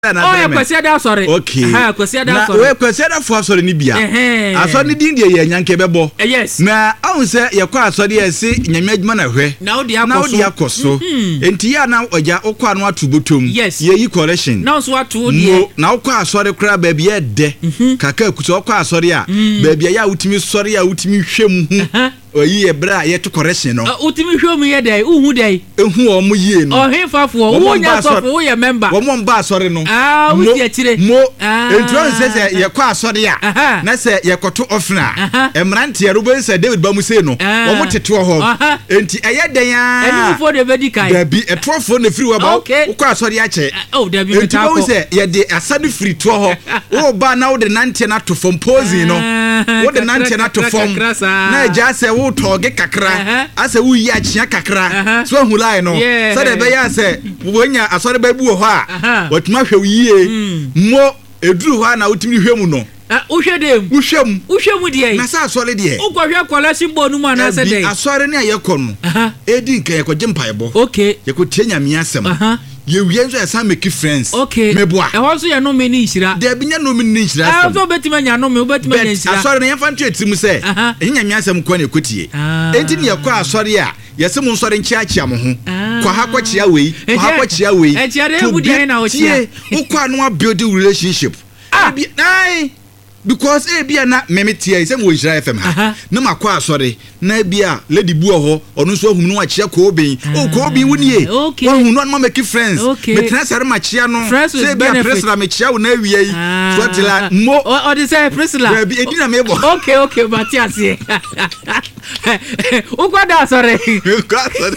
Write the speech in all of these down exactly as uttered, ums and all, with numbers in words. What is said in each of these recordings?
Oh, yeah, kwasi da sorry. Okay. Ha, kwasi da sorry. Na we kwasi da fo sorry ni bia. Aso ni din de ye nyanke bebo. Yes. Na ahun se ye kwa aso de ye se nyame adwuma na hwe. Na odi akoso. Na odi akoso. Enti ya na oja okwa no atubotom. Yes. Ye yi correction. Na so atu de. Na okwa aso de kra ba bia de. Kaka akuso okwa aso de a. Ba bia ya utimi sori a utimi hwem hu. Oyi e bra ye to correction no. Utimi hwem ye dey, uhu dey. Ehu o mu yie no. Ohemfafo, wo nya sofo, wo ye member. Wo mo mba asori no. Ah, wo ti akire. Mo entron se se ye kwa asori a. Na se ye koto ofna. Emrante ye ruben se David Bamuse no. Wo mo tete ho. Enti eye den a. Eni fo de bedi kai. Da bi etrofo na free wo ba. Wo kwa asori a che. Oh, da bi ta ko. Enti wo se ye de asade free to ho. Wo ba na wo de nante na to fom posing no. Wo de nante na to fom. Na ja se wo toge kakra. Ase wo yi achia kakra. So hu lai no. So de be ya se wo nya asori ba bu ho a. Watuma hwe yie mo eduru ho na utimi hwemu no ah uhwedem uhwem uhwemu de na sa asore de ukwohwe kwala simbo nu ma na se de asore ne ayekọ no edi nkan yekoje mpaebo okay yekotie nyame asem ye wie nso esa make friends meboa e ho so ye no me ni nhira de binya no me ni nhira ah so betima nya no me betima nya nhira asore ne yefan twetimu se enye nyame asem kwa ne kotie enti ne yekọ asore a yese mu nsore nchiachia mo ho kwa ha kwachia wei kwa ha kwachia wei e tiare ebu de na ochia ukwa no build relationship ebi ai because e bia na memetia ise mo Israel F M ha na makwa asore na bia lady bu ho onu so hum no achia ko oben o ko oben wunie wo hum no make friends me transfer machia no say bia presla machia wo na wie yi so tila mo o de say presla bi edina mebo okay okay Matias o kwa da asore kwa asore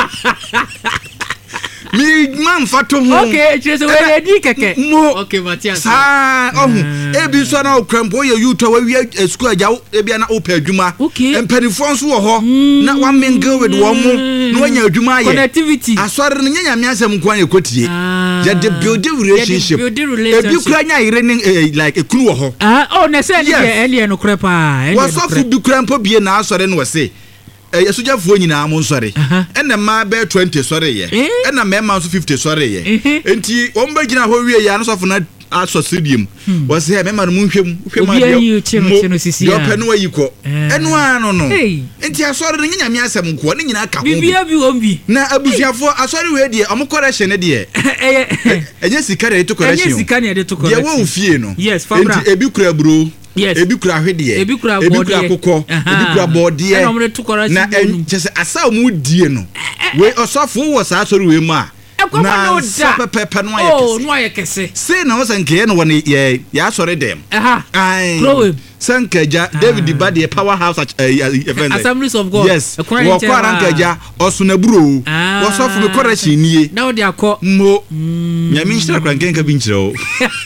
mi man fato ho okay chese we dey di keke okay Matias sa ohun e bi so na okrampo ye yuto wa wi school aja e bi na opa adwuma empanifo nso wo ho na wa mingle with wo mo na wanya adwuma ye connectivity asore no nyanya mi asem kwa ye kotie ya the build relationship e bi kura nya ire like e kunu wo ho ah oh na say ne ele no kura pa wa so fu bi krampo bi na asore no we say eh yasujafuo nyina mo nsore ena ma be twenty sore ye ena mema so fifty sore ye enti wo mba gina ho wie ya no sofo na aso stadium wo se mema no munhwem hwem ade yo pe no ayiko eno ano no enti asore no nyanya mi asem nko ne nyina ka ho bibia bi won na abusiafo asore we de omo correction ne de enye sika de to correction enye sika ne de to correction ye wo fie no yes fabra enti ebi kura bro yes ebi kura hwede ebi kura body ebi kura kokko ebi kura body na enchese asa mu die no we osofo wo sa asori we ma na sa pepe no aye oh no aye kese say na wosan ke no woni ye ya asori dem aha ai problem sankaja David Badi powerhouse event Assemblies of God yes wo kwara nkaja osunaburo wo sofo me correction nie na wo de akọ mo nyame nshira kranken ka bi nchire o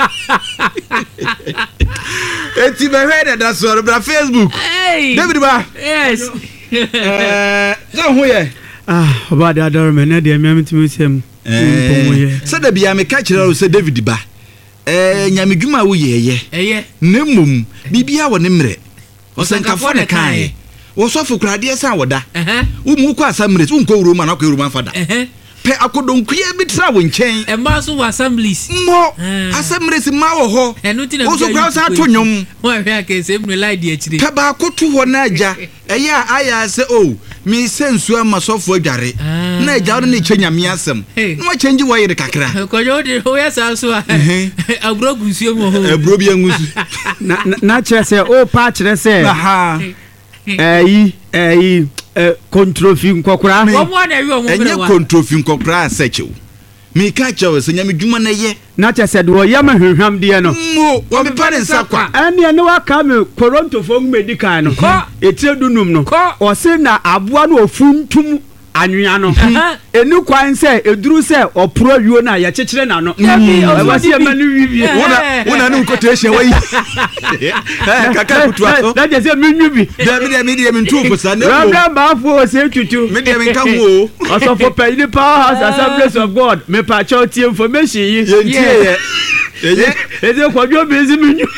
eti be head that so bra Facebook David ba yes eh so ho ye ah oba adore me na de me amtimi sem eh so da bia me ka kire o se David ba eh nyame dwuma wo yeye eye nemum bibia wo ne mre osankafo ne kan wo sofo krade esa woda eh wo mu kwa asamres wo nko wuroma na kwa wuroma fada eh pe akodonkuya bi tra wo nchen e ma so assemblies mo assemblies ma wo ho wo so kwa sa to nwom wo hwe akese mu lie di akire pe ba akoto ho na aja eya aya se o mi sensu ama sofo adware na aja no ne chenyame asem no change wo yire kakra ko jo de ho ya sa so agro gunsuo mo ho agro bi angusu na na kire se o pa kire se aha eh eh kontrofi nkokora wo mo na wi o mo enye kontrofi nkokora asechew mi ka chew se nyame dwuma na ye na che se de wo yama hwehwam de no mo wo me pare nsakwa ene ne wa ka me koronto fo medical no etire dunum no o se na aboa no ofuntum anwea no enu kwan se eduru se opro wiwo na ya chechire na no wa se ma nu wiwi wona wona nu quotation wa yi kaka kutu aso da je se menwu bi da mi da mi da mi ntu sa ne mo ra ba fo se tutu mi da mi kan wo aso for pay the powerhouse Assemblies of God me pa choti information yi ye eze kwadwo bezi menyu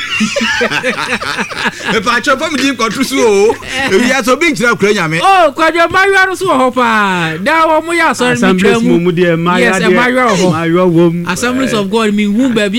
e pa cho family kwatu so o ewi aso bi nkyira kura nyame oh kwadwo mayo no so ho pa da wo mo ya so ni twam mu mu de mayo de mayo Assemblies of God mi hu ba